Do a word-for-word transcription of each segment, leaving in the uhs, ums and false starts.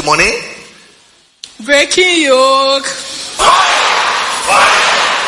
testimony. Breaking yoke. Fire, fire,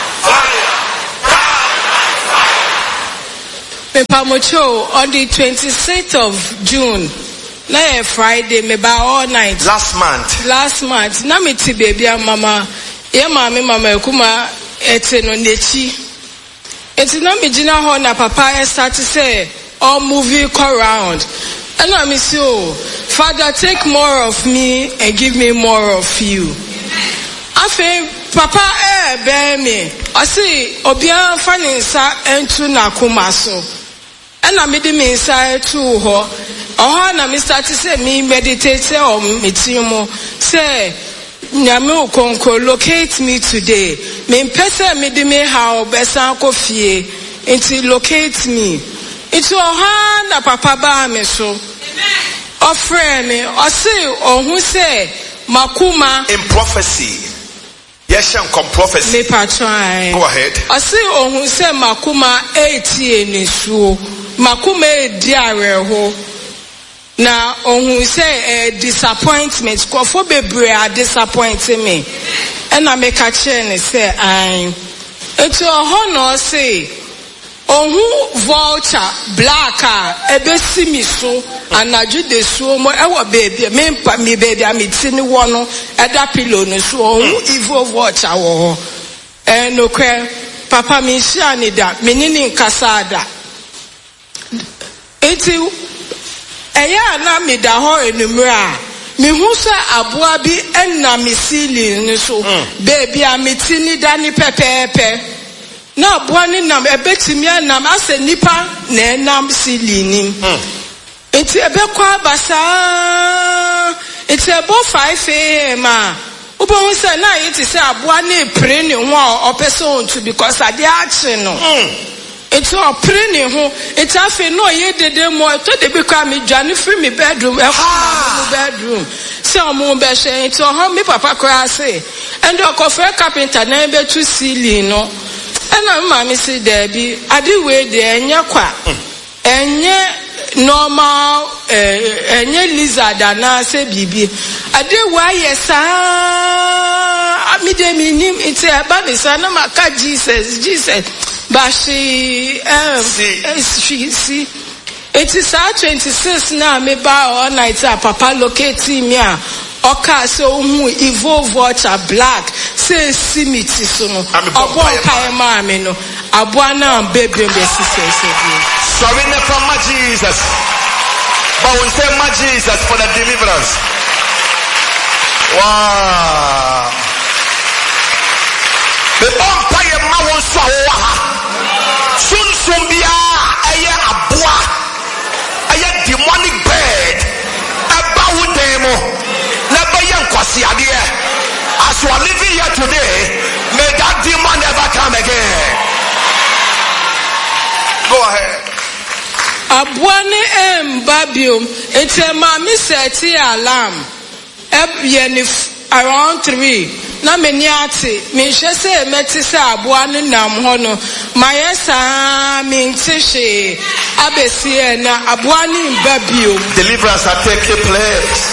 fire, Mepamocho on the twenty-sixth of June. Na Friday, me ba all night. Last month. Last month. Na me ti baby and mama. Ye mama mama kuma ete no nechi. Eti na me jina ho na papa start to say all movie go round. And I miss you. Father, take more of me and give me more of you. I think papa eh bear me. I see obia faninsa entu na kumaso. And I made me inside to her. Oh, na me start to say me meditate or mitimo say nyame konko locate me today. Me pesa me de me how besa kofie. Inti locate me. It's oh na papa ba me so. Offering me, I say, or who say, Makuma in prophecy. Yes, I'm come prophecy. Me patron. Go ahead. I say, or who say, Makuma eighty in his Makuma diare ho. Now, or who say a disappointment, for baby are disappointing me. And I make a chain and say, I'm. It's a honor say. Ohu vulture black ebesi mi so anaju de so mo ewo baby me mpa me baby amiti ni wono eda pillow no so ohu evil vulture wo ho eh no kwe papa mi hia ni da menini nkasa da eti eya na me da ho enumre a me hu se aboa bi enna me ceiling ni so baby amiti ni da ni pepepe na boani nam ebetimi anam ase nipa na enam silini enti ebekwa basa enti ebo five a m a ubo say na yiti say aboani pre ne ho opeso onto because ade ache no enti o pre ne ho enti afi no ye dede mo to de be kwa me dwane free me bedroom e ko bedroom say omo be hye enti o ho me papa kwa say and o ko fe carpenter na be tu ceiling no. And I'm mommy say Debbie, I do wait there and yakwa. And ye normal and ye lizard and I say bibi. I do why yes I me de minim it's a baby son of my cat Jesus, Jesus. But she um she see it is our twenty-six now me buy all night papa locating me. Oka so hu evil vulture black say simiti so no obon kai ma me no aboa na baby be sister say sorry ne from my Jesus but we say my Jesus for the deliverance. Wow, the on kai ma won so wa ha sun sun bia eye aboa eye demonic bird aba wo demo. As you are living here today, may that demon never come again. Go ahead. Abuane em babium, it's a mami seti alarm. Around three. Na meniati, me shese meti se abuane nam hono. Mayesa mintishe abesi na abuane babium. Deliverance are taking place.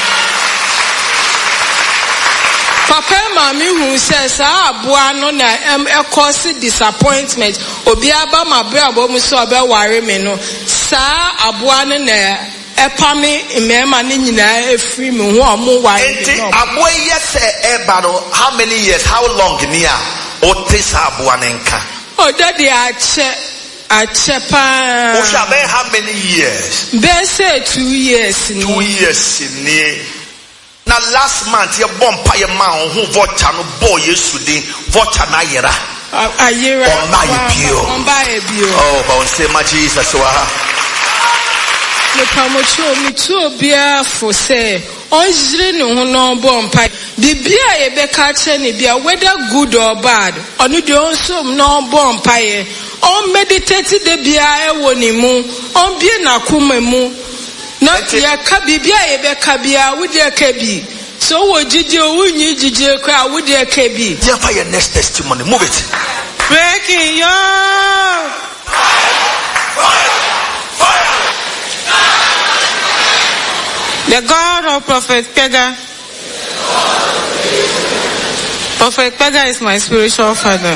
Papa mami who says aboa no na em e cause disappointment obi aba ma bra bo mu so oba ware me no sa aboa no na epame emema ne nyina efiri me ho omo ware enti aboa yes e ba no how many years how long near o tesa aboa nenka o daddy ache ache pa o sha be how many years be say two years two years ni. Now last month you bompa your man who vocha no boy yesterday vocha na yera ayera on my bio on my bio oh but say my Jesus wa me pamocho me to bia for say on jire no ho no bompa bibia ye be ka che ne bia whether good or bad on the also no bompa ye on meditate de bia e woni mu on bia na kuma mu. Not ya kabibia ebe kabia would ya kabi. So what did you win you did you cry would ya kabi? Yeah, for your next testimony, move it. Breaking your fire, fire, fire. The God of Prophet Pega. Prophet Pega is my spiritual father.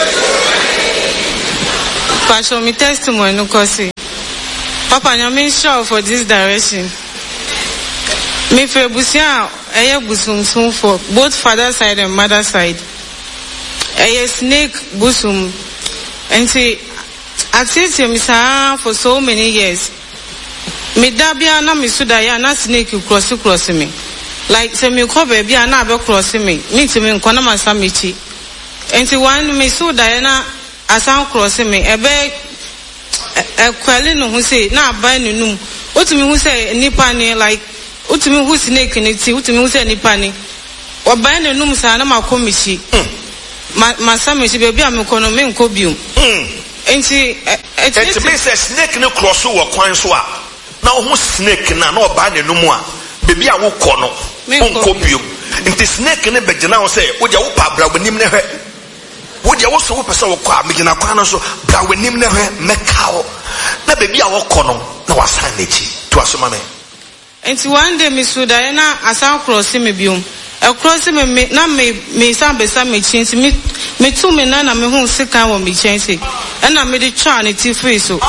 Pastor, me testimony no kosi. Papa, I'm sure for this direction. Me fe busia eye busum sum for both father side and mother side. Eye snake busum. And see, I see me for so many years. Me dabia na me sudaya na snake cross cross me. Like say me ko baby na be cross me. Me to me nkona masamichi. And see one me sudaya na asan cross me. Ebe e kwale no hu say na aban nunum. Otumi hu say nipa ni like utumi hu snake ni ti utumi hu say nipa ni. Oban nunum sa na makomichi. Ma masamichi baby am ko no me nko bium. Enti enti me say snake no cross wo kwan so a. Now who snake na no ba ne no mu a bebi a wo kɔ no onko biom nti snake ne begina wo say wo de wo pa bra wanim ne hwɛ wo de wo so wo pese wo kɔ a begina kwan no so bra wanim ne hwɛ meka wo na bebi a wo kɔ no na wasan ne chi to asoma me enti one day me so da na asan cross me biom e cross me na me me san be san me chi nti me me tu me na na me hu sika wo me chense e na me de twa ne ti free so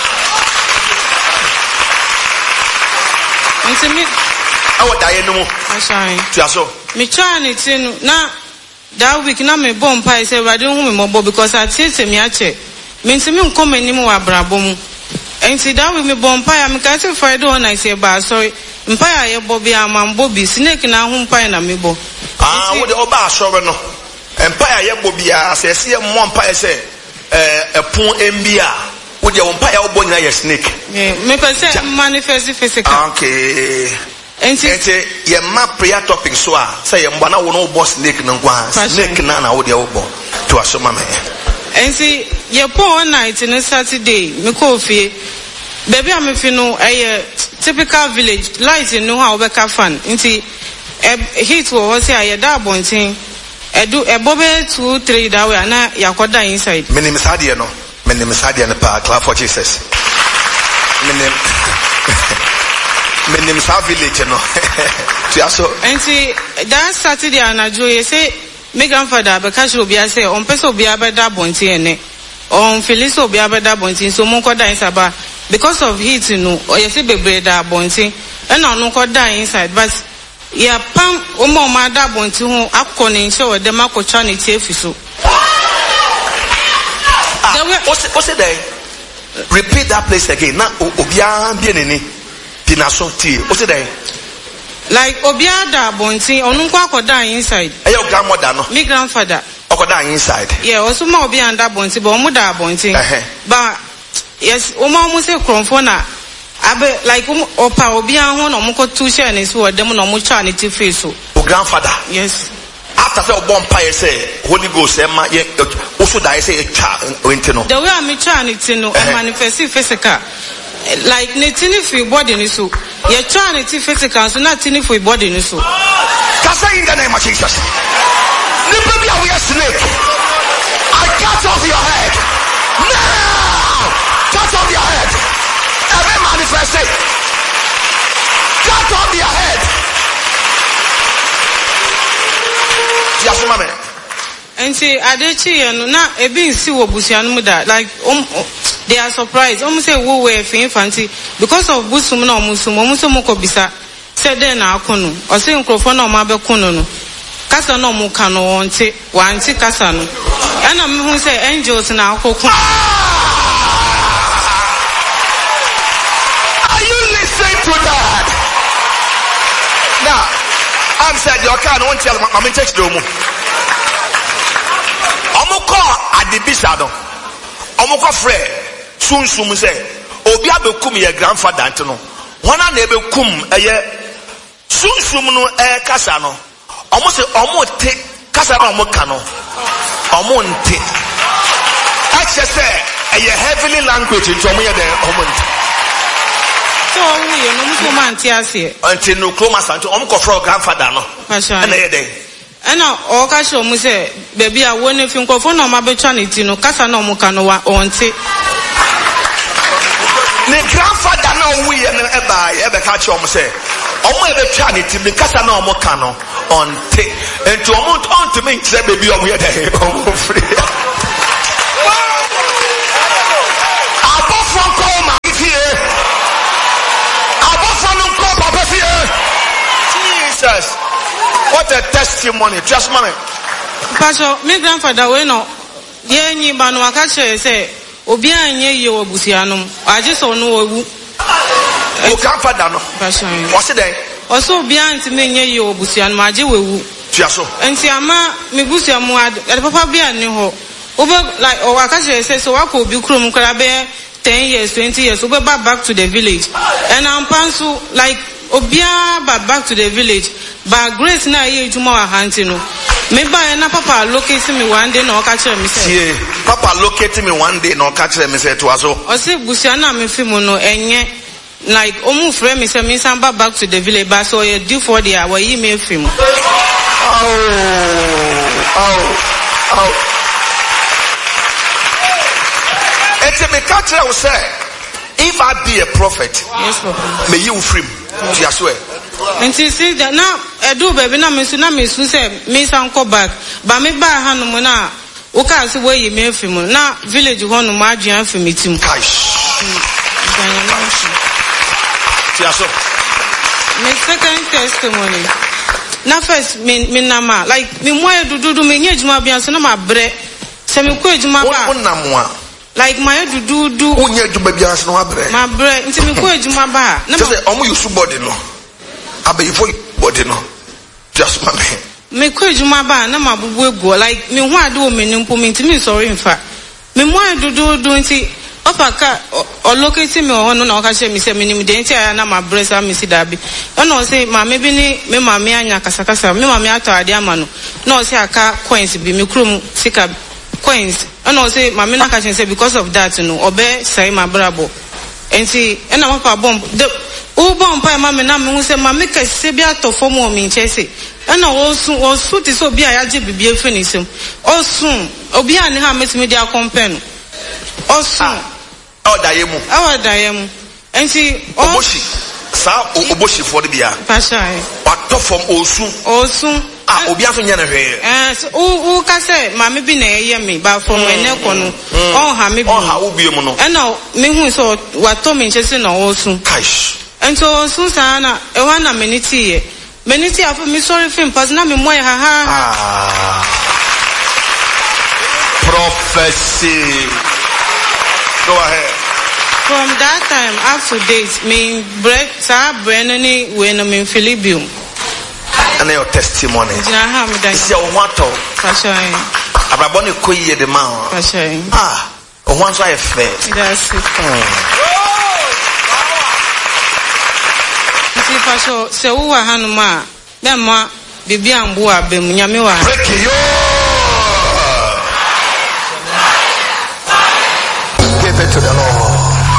nti me awo daye no mu ashan to aso me twa ne ti no na that week na me bomb pie say rade hu me mobo because I tete me ache me nti me nkom anim wa brabo mu enti that week me bomb pie me ka say Friday on I say ba sorry mpire ye bo bia mambo bi snake na hu mpire na me bo ah wo de oba asore no empire ye bo bia say se mo mpire say eh epon embia wo de empire wo bo nyina ye snake yeah me pe say manifest physical okay enti enti ye ma prayer topic so a say ye mba na wo no bo snake no kwa snake na na wo de wo bo to asoma me enti ye pon night no Saturday me ko fie baby am fi no eh typical village light no how be ka fan nti heat wo say aye da bontin edu ebobe two three da we na yakoda inside menim sadie no menim sadie no pa clap for Jesus menim menim sa village no tiaso nti that Saturday anajo ye say me grandfather be ka show bia say on person bia be da bontin ene on Phyllis obi abeda bontin so mon koda inside ba because of heat no or you say bebre da bontin and on koda inside but ya pam o mo ma da bontin ho akọ ne nche we dem akọcha ne tie fiso o say o say there repeat that place again na obia bi eneni dinaso tie o say there like obia da bontin onu kwa koda inside e your grandmother no me grandfather okoda inside yeah also ma obi anda bontin but omu da bontin but yes o ma omu say kronfo na abe like opa obi an ho na omu ko two share ne so dem na omu cha ne ti face so o grandfather yes after say obon pie say Holy Ghost e ma ye also die say e cha enti no the way am cha ne ti no e manifest physical like ne ti ni free body ni so ye cha ne ti physical so na ti ni free body ni so kasa in the name of Jesus. Never be a snake. I cut off your head. Now! Cut off your head. Every manifestation. Cut off your head. Yes, mama. And see, Adechi and na ebi nsi wo busuanu mu da like um they are surprised. Um say wo we fin fancy because of busum na omusum omusum ko bisa. Say den na akono. O say nkrofo na o ma be kono no. Kasa no mu kano wonte wanti kasa no ana me hu say angels na akoko are you listening to that now I'm said your can won't tell my me text do mu omukọ adibisa no omukọ frɛ sunsum say obi abekum ye grandfather ante no wana na ebekum eye sunsum no e kasa no almost say almost take kasa na omo ka no omo nte ache say a heavenly language into omo ye there omo nte so we you no so man ti ase until no chroma santo omo ko for grandfather no na ye there ana o ka show mu say baby a woni fi nkofo na omo betwa ne ti no kasa na omo ka no wa onte ne grandfather na we ye na e ba ye be ka che omo say omo ebe twa ne tim kasa na omo ka no onte enti omo onte me nkyere baby omo ye dey omo free abofo ko ma fie abofo no ko papa fie Jesus, what a testimony. Just money. Pastor, my grandfather we no ye nyi ba no aka chere say obi anye ye obusianum aje so no owu o grandfather no Pastor o se dey o so obi anti me nye ye obusianum aje wewu tiaso enti ama me busiamu ade papa bia ni ho obe like o aka chere say so wako obi krom kra be ten years twenty years obe back to the village and am pansu like obia ba back to the village ba grace na ye juma wa hanti no me ba na papa locate me one day na o ka kire me say yeah papa locate me one day na o ka kire me say to aso o say busia na me fi mu no enye like omu frɛ me say me san ba back to the village ba so ye do for the hour yi me fi mu oh oh oh ete me ka kire wo say if I be a prophet yes papa may you free to your swear and see see that now edu baby na me so na me so say me san go back ba me ba ha no mo na o ka se we yi me fi mu na village ho no ma adwan fi me tim kai tiaso my second testimony na first me me na ma like me mo edudu me nye juma bia so na ma bre se me ko ejuma ba won na mo a like my edudu won nye juma bia so na ma bre ma bre nti me ko ejuma ba na ma say omo you su body no abayifo body no just ma me me ko ejuma ba na ma bubu ego like me ho ade o me nimpo me nti me sorry mfa me mo edudu nti opaka o locate me o no na o ka she me say me nim de nti aya na ma bre sa me si dabi o no say ma me bi ni me ma me anya kasa kasa me ma me ato ade ama no no say aka coins bi me krom sika coins o no say ma me na ka say because of that no obe say ma brabo enti e na papa bomb the o bomb pa ma me na me hu say ma me ka se bi ato fo mo mi nche say e na wo sun wo su ti so bi aya je bibi efe ni sem o sun obi ani ha metimi dia compare no o sun o daye mu awa daye mu enti oboshi sa oboshi for the bia pasha what to from osun osun ah obi aso nya na hwe eh o o ka say ma me bi na eye me ba from ene ko no on ha me bi on ha wo bi mu no e na me hu so wa to me nche se na osun kaish enti osun sa na e wa na me ni ti ye me ni ti afa me sorry film pas na me moy ha ha ah prophecy go ahead. From that time up to date, me break sa brenani when I'm in Philippines. And your testimony. Jaha me da. Isi o wato. Pashay. Abraboni ko ye de ma. Pashay. Ah, o wan so e fe. That's it. Isi pasho se wo wa hanu ma, na ma bibi ambu abem nyame wa. Break yo. Give it to the Lord.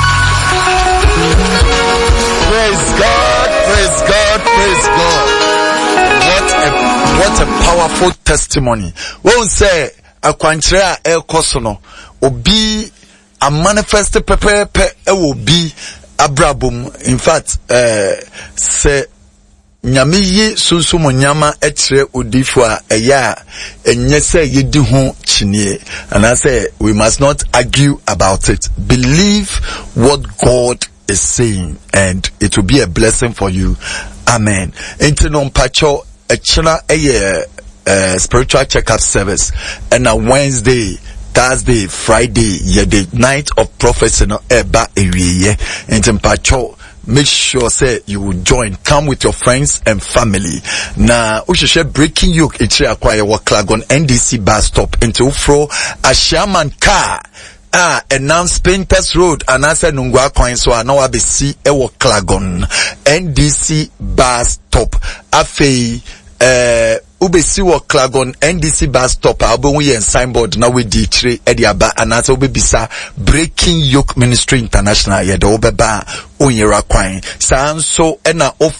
Praise God, praise God, praise God. What a, what a powerful testimony. Won't say a quantra el cosono, obi a manifest pepe pe e will be abrabum. In fact, uh, say nyame yi sunsumo nyama etre odifo a eya enye se yedi ho chinie, and I say we must not argue about it. Believe what God is saying and it will be a blessing for you. Amen. Intenon pacho a china a uh, spiritual checkup service and a Wednesday, Thursday, Friday, yeah, the night of prophecy no eba ewie. Inten pacho make sure say you will join. Come with your friends and family. Na usheshe breaking yoke ichi acquire wa Klagon N D C bus stop into Ufro a Shaman car. Ah, announce Painters Road and I said Nungwa coin so I know I be see ewo Klagon N D C bus stop. Afei eh ubesi wo Klagon N D C bus stop abo we en signboard na we di three ediaba and I say obebisa Breaking Yoke Ministry International ye de obeba onyera kwan sanso e na offer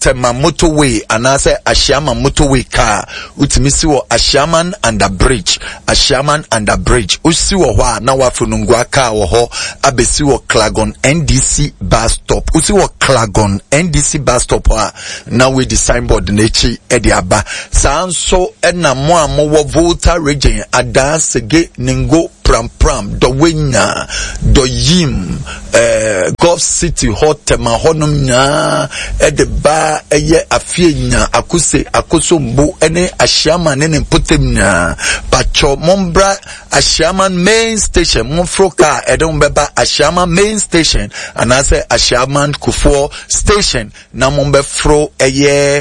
Tema motorway anase Ashiama motorway car utimi si wo Ashiaman under bridge Ashiaman under bridge usi wo hwa na wafunungwa car wo ho abesi wo Klagon N D C bus stop usi wo Klagon N D C bus stop ha na we the signboard nechi edi aba sanso ena mo amowo Volta region adasege ningo pram pram do wenya do yim eh Gulf City hotema honum nya edeba eye afie nya akuse akosombo ene Ashiama ne potem nya pacho mombra Ashiama main station monfroka edon beba Ashiama main station anase Ashiama Kufuor station na mombe fro eye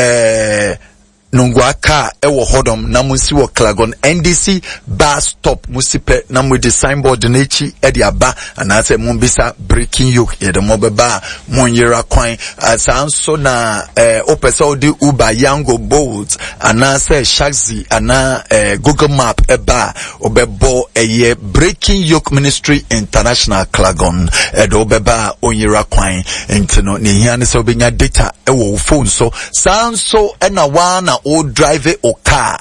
eh Nungwaka ewo hodom na musi wo Klagon N D C bus stop musipe na mu the signboard nechi edi aba anase mumbisa breaking yoke ye de mobeba munyera kwan asanso na eh opesa odi Uber Yango Bolt anase Shaxi ana eh, Google Map eba obebo eye Breaking Yoke Ministry International Klagon edo obeba onyera kwan entino ne hiane se obenya data ewo phone so sanso ena wana o drive o car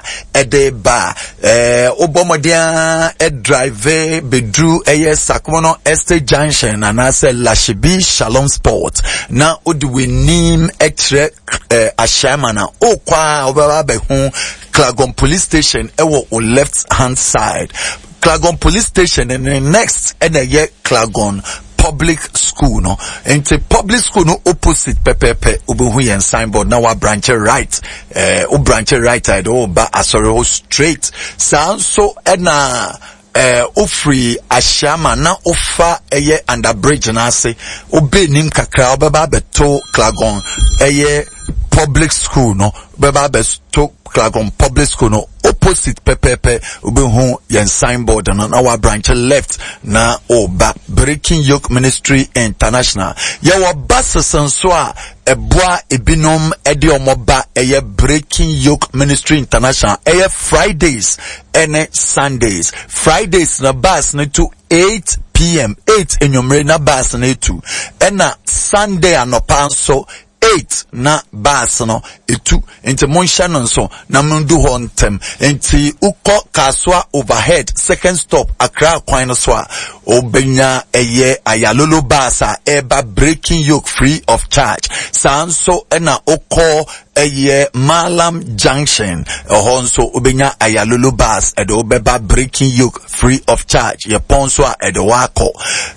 edeba eh obomodia e drive bedru eye Sakono Estate Junction anase Lashibi Shalom Sport na odiwenim etre eh, Ashiama na okwa obaba be hu Klagon Police Station ewo o left hand side Klagon Police Station and the next and ye Klagon Public School no ente public school no opposite pepepe ubuhu yen signboard na wa branch right eh o branch right side o ba asoro straight sanso ena eh ofri Ashiama na ofa eye under bridge na ase obenim kakra obeba beto Klagon eye public school no beba beto Klagon Public School no opposite pepepe ubehu yen signboard no na wa branch left na oba Breaking Yoke Ministry International yawa basesan so a eboa ebinom ede omoba eye Breaking Yoke Ministry International eye Fridays ene Sundays Fridays na bus na to eight p m eight enyomre na bus na to ena Sunday anopa so eight na bus no etu enti monsha no so na mundu ho ntem enti uko Kaswa overhead second stop Accra kwan no so a obenya eye Ayalolo bus a eba Breaking Yoke free of charge sanso ena uko eye Malam Junction ohonso obenya Ayalolo bus edo obeba Breaking Yoke free of charge ye ponso a edo wako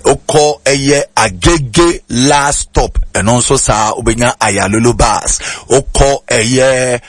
uko eye Agege last stop enonso sa obenya Ayalolo bus oko eye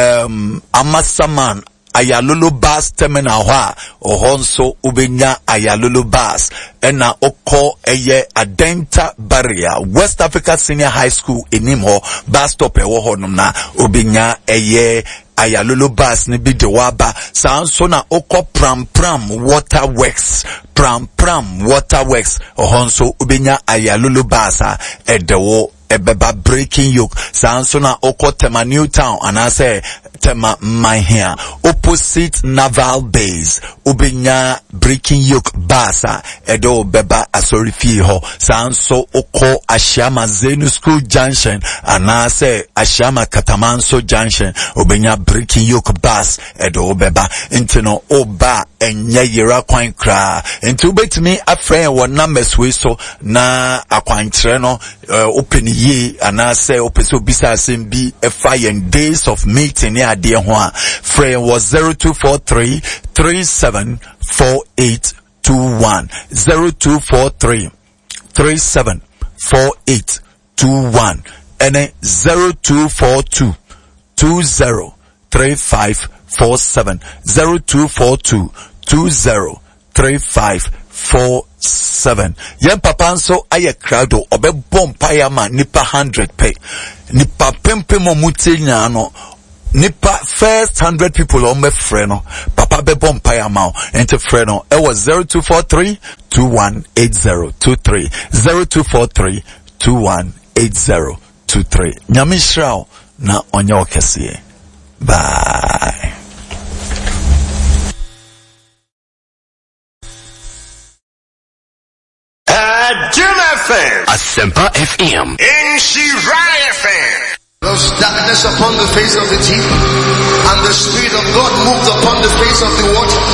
um Amasaman Ayalolo bus terminal ha ohonso ubenya Ayalolo bus ena oko eye Adenta barrier West Africa Senior High School enimo bus stop e wo honum na ubenya eye Ayalolo bus ni bi de waba sanso na oko pram pram waterworks pram pram waterworks ohonso ubenya Ayalolo bus a edewo ebeba Breaking Yoke sanso na oko Tema New Town anase Tema Mahia opposite Naval Base ubenya Breaking Yoke basa edo beba asori fi ho sanso oko Ashiama Zenu School Junction anase Ashiama Katamanso Junction ubenya Breaking Yoke bus edo beba intino oba enye yera kwan kra into betimi afren wo numbers we so na akwantre no uh, open ye anase opeso bisa asembi efa yen days of meeting ya de ho a friend was zero two four three three seven four eight two one zero two four three three seven four eight two one and then zero two four two two zero three five four seven zero two four two two zero three five four seven. Yen papa nso aye crowd obe bompa ya ma nipa hundred pay nipa pempe mo mutenya no nipa first hundred people on me freno papa be bompa ya ma ente freno e was zero two four three two one eight zero two three zero two four three two one eight zero two three. Nyame shrao na onye okese. Bye. Jim F M. Asempa F M. Inshira F M. There was darkness upon the face of the deep, and the Spirit of God moved upon the face of the water.